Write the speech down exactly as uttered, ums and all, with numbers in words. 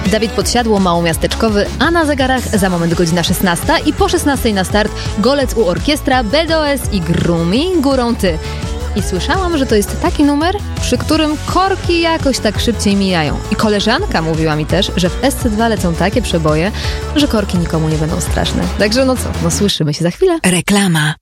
Dawid Podsiadło, małomiasteczkowy, a na zegarach za moment godzina szesnasta i po szesnastej na start Golec u orkiestra, B D O S i Grumi, Górą Ty. I słyszałam, że to jest taki numer, przy którym korki jakoś tak szybciej mijają. I koleżanka mówiła mi też, że w S C dwa lecą takie przeboje, że korki nikomu nie będą straszne. Także no co, no słyszymy się za chwilę. Reklama.